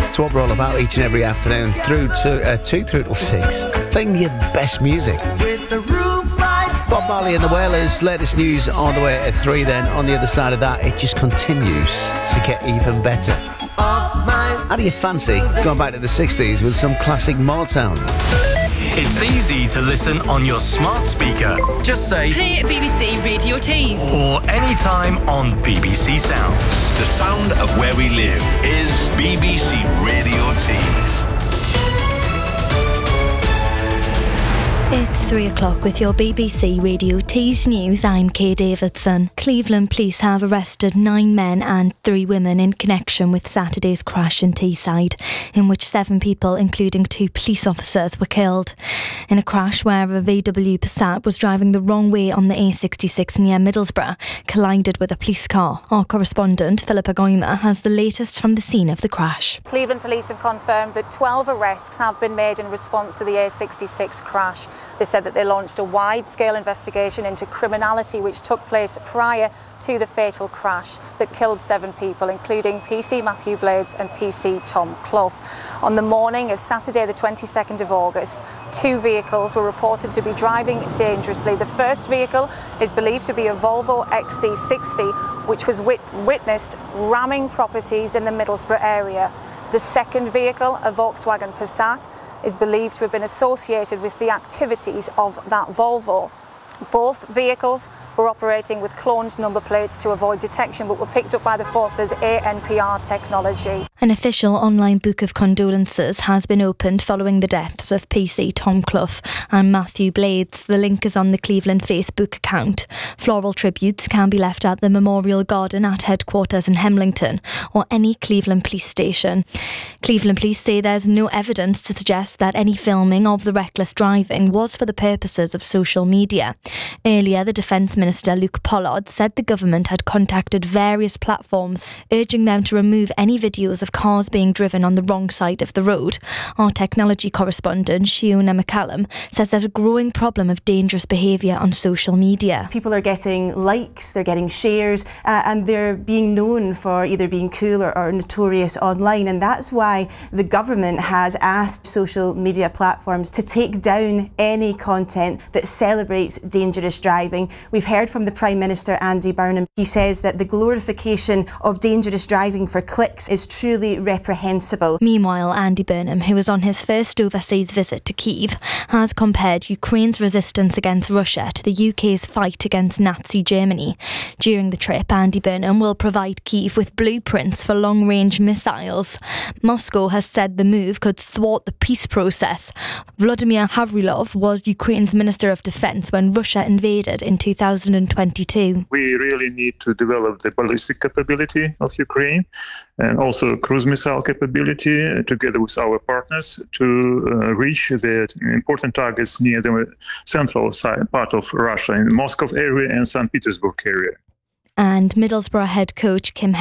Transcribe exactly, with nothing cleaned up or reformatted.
It's what we're all about each and every afternoon, through to uh, two through till six, playing you the best music. With the roof right. Bob Marley and the Wailers, latest news on the way at three. Then on the other side of that, it just continues to get even better. How do you fancy going back to the sixties with some classic Motown? It's easy to listen on your smart speaker. Just say play B B C Radio Tees or anytime on B B C Sounds. The sound of where we live is B B C Radio Tees. It's three o'clock with your B B C Radio Tees News. I'm Kay Davidson. Cleveland police have arrested nine men and three women in connection with Saturday's crash in Teesside, in which seven people, including two police officers, were killed. In a crash where a V W Passat was driving the wrong way on the A sixty-six near Middlesbrough, collided with a police car. Our correspondent, Philippa Goymer, has the latest from the scene of the crash. Cleveland police have confirmed that twelve arrests have been made in response to the A sixty-six crash. They said that they launched a wide-scale investigation into criminality which took place prior to the fatal crash that killed seven people, including P C Matthew Blades and P C Tom Clough. On the morning of Saturday the twenty-second of August, two vehicles were reported to be driving dangerously. The first vehicle is believed to be a Volvo X C sixty, which was wit- witnessed ramming properties in the Middlesbrough area. The second vehicle, a Volkswagen Passat, is believed to have been associated with the activities of that Volvo. Both vehicles were operating with cloned number plates to avoid detection, but were picked up by the force's A N P R technology. An official online book of condolences has been opened following the deaths of P C Tom Clough and Matthew Blades. The link is on the Cleveland Facebook account. Floral tributes can be left at the Memorial Garden at headquarters in Hemlington or any Cleveland police station. Cleveland police say there's no evidence to suggest that any filming of the reckless driving was for the purposes of social media. Earlier, the Defence Minister Luke Pollard said the government had contacted various platforms, urging them to remove any videos of cars being driven on the wrong side of the road. Our technology correspondent, Shiona McCallum, says there's a growing problem of dangerous behaviour on social media. People are getting likes, they're getting shares, uh, and they're being known for either being cool or, or notorious online, and that's why the government has asked social media platforms to take down any content that celebrates dangerous driving. We've heard from the Prime Minister, Andy Burnham. He says that the glorification of dangerous driving for clicks is truly reprehensible. Meanwhile, Andy Burnham, who was on his first overseas visit to Kyiv, has compared Ukraine's resistance against Russia to the U K's fight against Nazi Germany. During the trip, Andy Burnham will provide Kyiv with blueprints for long-range missiles. Moscow has said the move could thwart the peace process. Vladimir Havrilov was Ukraine's Minister of Defence when Russia invaded in two thousand twenty-two. We really need to develop the ballistic capability of Ukraine and also cruise missile capability uh, together with our partners to uh, reach the important targets near the central side, part of Russia, in the Moscow area and Saint Petersburg area. And Middlesbrough head coach Kim